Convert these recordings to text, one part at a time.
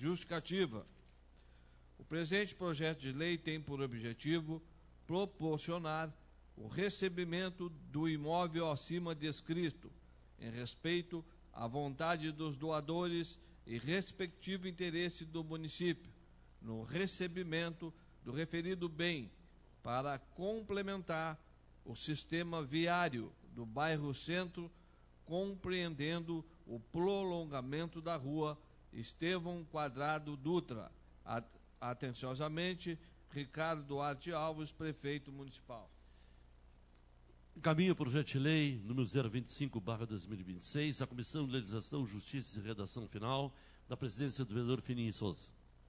Justificativa. O presente projeto de lei tem por objetivo proporcionar o recebimento do imóvel acima descrito, em respeito à vontade dos doadores e respectivo interesse do município, no recebimento do referido bem, para complementar o sistema viário do bairro Centro, compreendendo o prolongamento da rua Estevão Quadrado Dutra. Atenciosamente, Ricardo Duarte Alves, prefeito municipal. Encaminha o projeto de lei número 025/2026, a Comissão de Legislação, Justiça e Redação Final, da presidência do vereador Fininho Souza.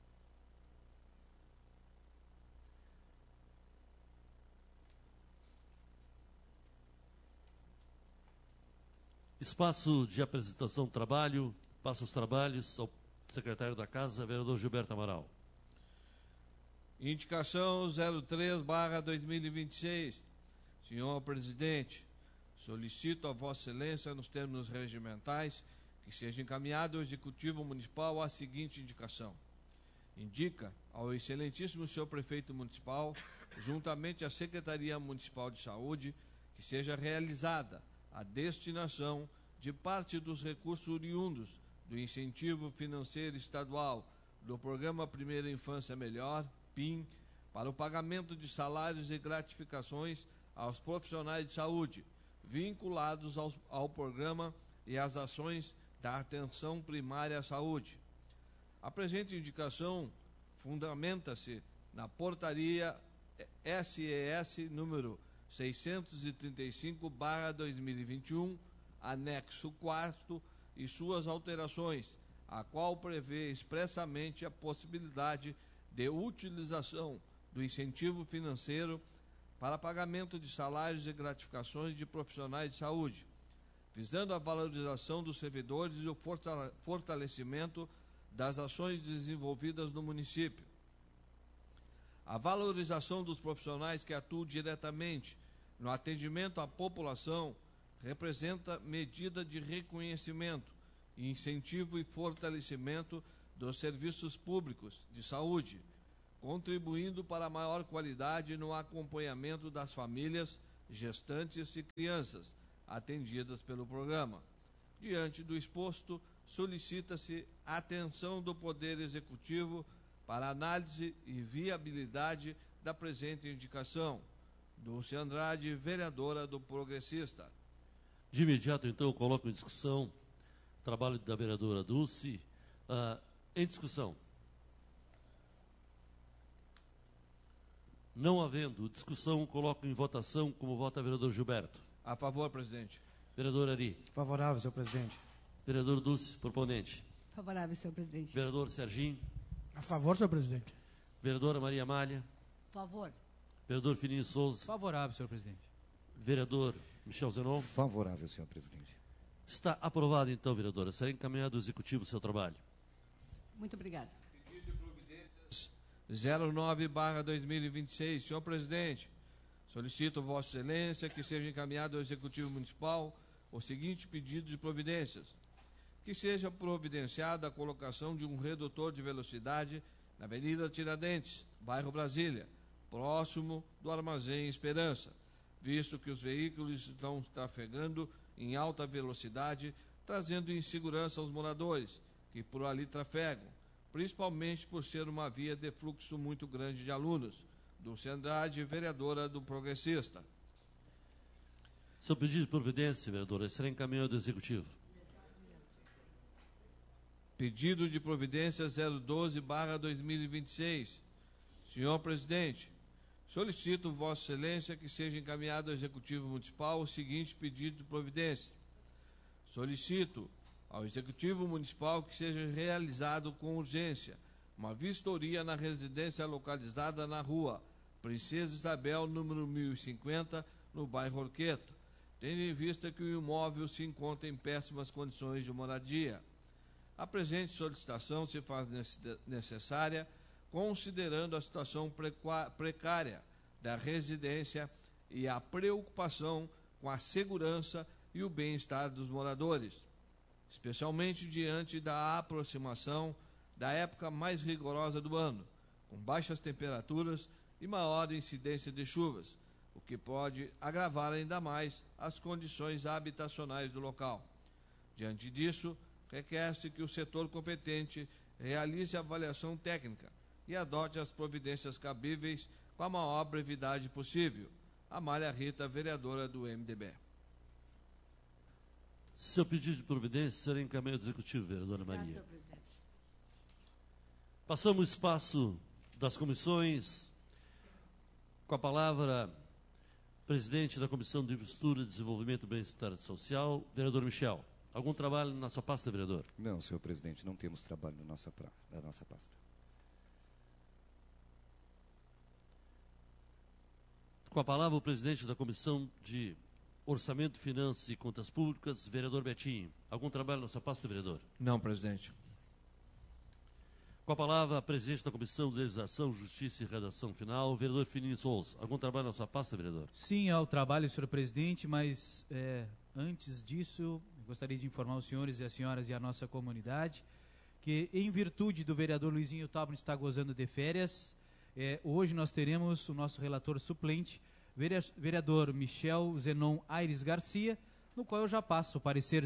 Espaço de apresentação do trabalho, passa os trabalhos ao secretário da Casa, vereador Gilberto Amaral. Indicação 03/2026. Senhor presidente, solicito a Vossa Excelência, nos termos regimentais, que seja encaminhado ao Executivo Municipal a seguinte indicação. Indica ao excelentíssimo senhor prefeito municipal, juntamente à Secretaria Municipal de Saúde, que seja realizada a destinação de parte dos recursos oriundos do incentivo financeiro estadual do Programa Primeira Infância Melhor, PIM, para o pagamento de salários e gratificações aos profissionais de saúde, vinculados ao programa e às ações da atenção primária à saúde. A presente indicação fundamenta-se na portaria SES número 635/2021, anexo 4 e suas alterações, a qual prevê expressamente a possibilidade de utilização do incentivo financeiro para pagamento de salários e gratificações de profissionais de saúde, visando a valorização dos servidores e o fortalecimento das ações desenvolvidas no município. A valorização dos profissionais que atuam diretamente no atendimento à população representa medida de reconhecimento, incentivo e fortalecimento dos serviços públicos de saúde, contribuindo para a maior qualidade no acompanhamento das famílias, gestantes e crianças atendidas pelo programa. Diante do exposto, solicita-se atenção do Poder Executivo para análise e viabilidade da presente indicação. Dulce Andrade, vereadora do Progressista. De imediato, então, eu coloco em discussão o trabalho da vereadora Dulce. Em discussão. Não havendo discussão, coloco em votação como vota o vereador Gilberto. A favor, presidente. Vereador Ari. Favorável, senhor presidente. Vereador Dulce, proponente. Favorável, senhor presidente. Vereador Serginho. A favor, senhor presidente. Vereadora Maria Amália. Favor. Vereador Fininho Souza. Favorável, senhor presidente. Vereador Michel Zenon. Favorável, senhor presidente. Está aprovado, então, vereadora. Será encaminhado ao Executivo o seu trabalho. Muito obrigado. Pedido de providências 09/2026. Senhor presidente, solicito Vossa Excelência que seja encaminhado ao Executivo Municipal o seguinte pedido de providências. Que seja providenciada a colocação de um redutor de velocidade na Avenida Tiradentes, bairro Brasília, próximo do Armazém Esperança, visto que os veículos estão trafegando em alta velocidade, trazendo insegurança aos moradores que por ali trafegam, principalmente por ser uma via de fluxo muito grande de alunos. Dulce Andrade, vereadora do Progressista. Seu pedido de providência, vereadora, será encaminhado ao Executivo. Pedido de providência 012/2026. Senhor presidente, solicito Vossa Excelência que seja encaminhado ao Executivo Municipal o seguinte pedido de providência. Solicito ao Executivo Municipal que seja realizado com urgência uma vistoria na residência localizada na rua Princesa Isabel, número 1050, no bairro Orqueto, tendo em vista que o imóvel se encontra em péssimas condições de moradia. A presente solicitação se faz necessária considerando a situação precária da residência e a preocupação com a segurança e o bem-estar dos moradores, especialmente diante da aproximação da época mais rigorosa do ano, com baixas temperaturas e maior incidência de chuvas, o que pode agravar ainda mais as condições habitacionais do local. Diante disso, requer-se que o setor competente realize a avaliação técnica e adote as providências cabíveis com a maior brevidade possível. Amália Rita, vereadora do MDB. Seu pedido de providência será encaminhado ao Executivo, vereadora Obrigada, Maria. senhor presidente. Passamos o espaço das comissões. Com a palavra, presidente da Comissão de Infraestrutura, Desenvolvimento e Bem-Estar Social, vereador Michel. Algum trabalho na sua pasta, vereador? Não, senhor presidente, não temos trabalho na nossa pasta. Com a palavra, o presidente da Comissão de Orçamento, Finanças e Contas Públicas, vereador Betinho. Algum trabalho na sua pasta, vereador? Não, presidente. Com a palavra, a presidente da Comissão de Legislação, Justiça e Redação Final, vereador Firmino Souza. Algum trabalho na sua pasta, vereador? Sim, ao trabalho, senhor presidente, mas antes disso, eu gostaria de informar os senhores e as senhoras e a nossa comunidade que, em virtude do vereador Luizinho Taubman estar gozando de férias, hoje nós teremos o nosso relator suplente, vereador Michel Zenon Aires Garcia, no qual eu já passo o parecer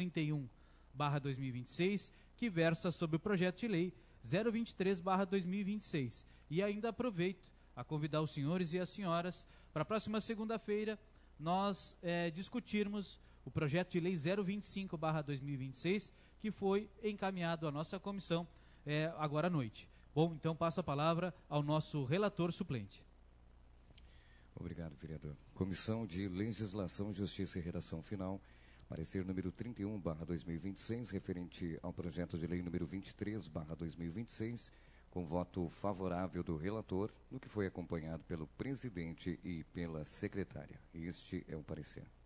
031/2026, que versa sobre o projeto de lei 023/2026. E ainda aproveito a convidar os senhores e as senhoras para a próxima segunda-feira nós discutirmos o projeto de lei 025/2026, que foi encaminhado à nossa comissão agora à noite. Bom, então passo a palavra ao nosso relator suplente. Obrigado, vereador. Comissão de Legislação, Justiça e Redação Final, parecer número 31/2026, referente ao projeto de lei número 23/2026, com voto favorável do relator, no que foi acompanhado pelo presidente e pela secretária. Este é o parecer.